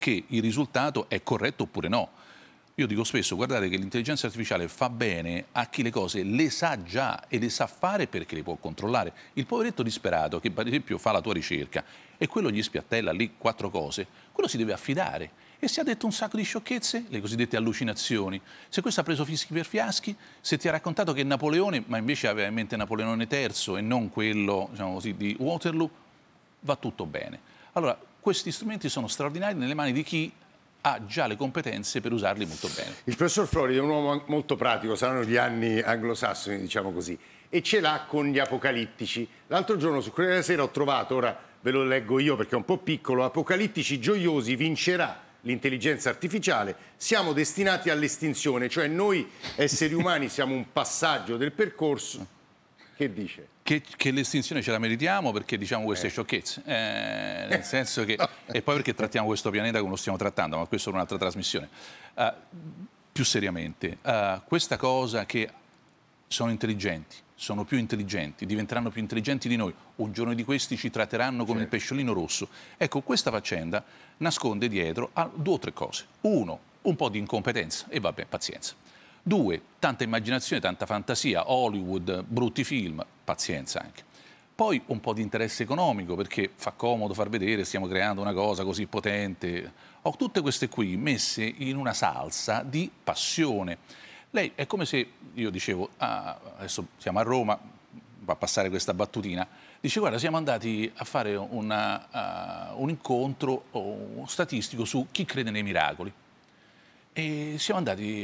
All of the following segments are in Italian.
che il risultato è corretto oppure no. Io dico spesso, guardate che l'intelligenza artificiale fa bene a chi le cose le sa già e le sa fare perché le può controllare. Il poveretto disperato che per esempio fa la tua ricerca e quello gli spiattella lì 4 cose, quello si deve affidare. E si ha detto un sacco di sciocchezze, le cosiddette allucinazioni. Se questo ha preso fischi per fiaschi, se ti ha raccontato che Napoleone, ma invece aveva in mente Napoleone III e non quello, diciamo così, di Waterloo, va tutto bene. Allora, questi strumenti sono straordinari nelle mani di chi ha già le competenze per usarli molto bene. Il professor Flori è un uomo molto pratico, saranno gli anni anglosassoni, diciamo così, e ce l'ha con gli apocalittici. L'altro giorno su Corriere della Sera ho trovato, ora ve lo leggo io perché è un po' piccolo, apocalittici gioiosi, vincerà l'intelligenza artificiale, siamo destinati all'estinzione, cioè noi esseri umani siamo un passaggio del percorso. Che dice? Che l'estinzione ce la meritiamo perché diciamo queste sciocchezze, nel senso che, e poi perché trattiamo questo pianeta come lo stiamo trattando, ma questo è un'altra trasmissione. Più seriamente, questa cosa che sono intelligenti, sono più intelligenti, diventeranno più intelligenti di noi, un giorno di questi ci tratteranno come il pesciolino rosso. Ecco, questa faccenda nasconde dietro a 2 o 3 cose. 1, un po' di incompetenza, e vabbè, pazienza. 2, tanta immaginazione, tanta fantasia, Hollywood, brutti film, pazienza anche. Poi un po' di interesse economico, perché fa comodo far vedere, stiamo creando una cosa così potente. Ho tutte queste qui messe in una salsa di passione. Lei è come se, io dicevo, adesso siamo a Roma, va a passare questa battutina, dice guarda siamo andati a fare un incontro statistico su chi crede nei miracoli e siamo andati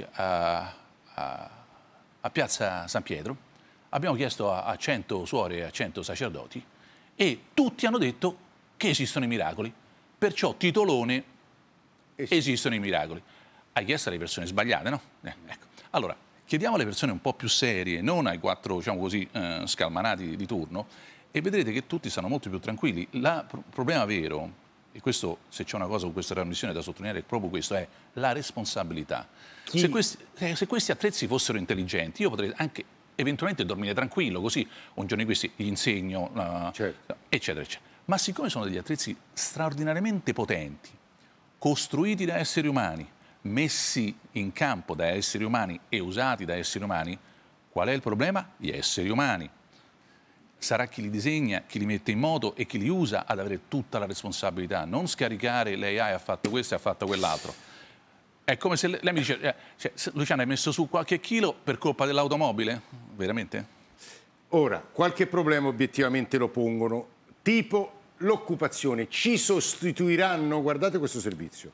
a Piazza San Pietro, abbiamo chiesto a 100 suore e a 100 sacerdoti e tutti hanno detto che esistono i miracoli, perciò titolone esistono i miracoli. Hai chiesto alle persone sbagliate, no? Ecco. Allora, chiediamo alle persone un po' più serie, non ai 4, diciamo così, scalmanati di turno, e vedrete che tutti stanno molto più tranquilli. Il problema vero, e questo, se c'è una cosa con questa trasmissione da sottolineare, è proprio questo, è la responsabilità. Se questi attrezzi fossero intelligenti, io potrei anche eventualmente dormire tranquillo, così un giorno di questi gli insegno, eccetera, eccetera. Ma siccome sono degli attrezzi straordinariamente potenti, costruiti da esseri umani, messi in campo da esseri umani e usati da esseri umani, qual è il problema? Gli esseri umani. Sarà chi li disegna, chi li mette in moto e chi li usa ad avere tutta la responsabilità, non scaricare l'AI ha fatto questo e ha fatto quell'altro. È come se lei mi dice, Luciano hai messo su qualche chilo per colpa dell'automobile? Veramente? Ora, qualche problema obiettivamente lo pongono, tipo l'occupazione. Ci sostituiranno, guardate questo servizio.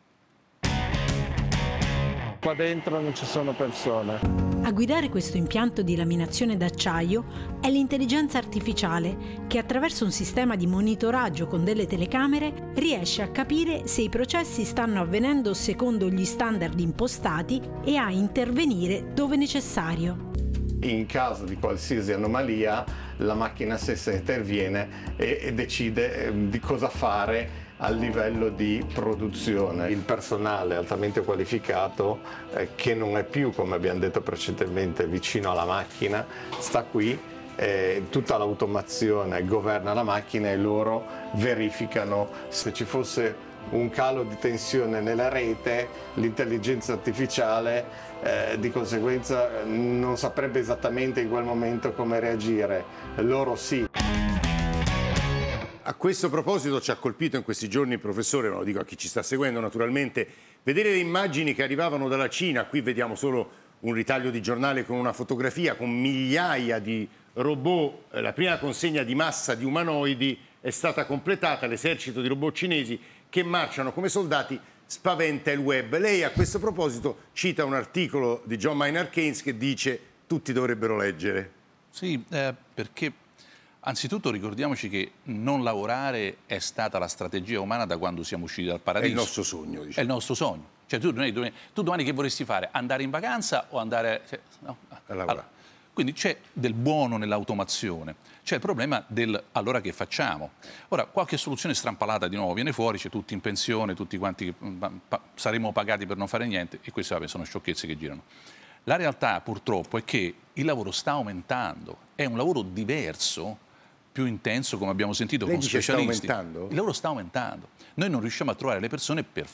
Qua dentro non ci sono persone. A guidare questo impianto di laminazione d'acciaio è l'intelligenza artificiale che attraverso un sistema di monitoraggio con delle telecamere riesce a capire se i processi stanno avvenendo secondo gli standard impostati e a intervenire dove necessario. In caso di qualsiasi anomalia la macchina stessa interviene e decide di cosa fare a livello di produzione. Il personale altamente qualificato che non è più, come abbiamo detto precedentemente, vicino alla macchina, sta qui, tutta l'automazione governa la macchina e loro verificano se ci fosse un calo di tensione nella rete, l'intelligenza artificiale di conseguenza non saprebbe esattamente in quel momento come reagire, loro sì. A questo proposito ci ha colpito in questi giorni, professore, ma lo dico a chi ci sta seguendo naturalmente, vedere le immagini che arrivavano dalla Cina. Qui vediamo solo un ritaglio di giornale con una fotografia con migliaia di robot. La prima consegna di massa di umanoidi è stata completata, l'esercito di robot cinesi che marciano come soldati spaventa il web. Lei a questo proposito cita un articolo di John Maynard Keynes che dice tutti dovrebbero leggere. Sì, perché anzitutto ricordiamoci che non lavorare è stata la strategia umana da quando siamo usciti dal paradiso. È il nostro sogno, diciamo. È il nostro sogno. Cioè tu domani che vorresti fare? Andare in vacanza o andare no? A lavorare? Allora, quindi c'è del buono nell'automazione, c'è il problema del allora che facciamo. Ora, qualche soluzione strampalata di nuovo viene fuori, c'è tutti in pensione, tutti quanti saremo pagati per non fare niente, e queste sono sciocchezze che girano. La realtà purtroppo è che il lavoro sta aumentando, è un lavoro diverso, più intenso, come abbiamo sentito. Lei con dice specialisti. sta aumentando? Il lavoro sta aumentando. Noi non riusciamo a trovare le persone per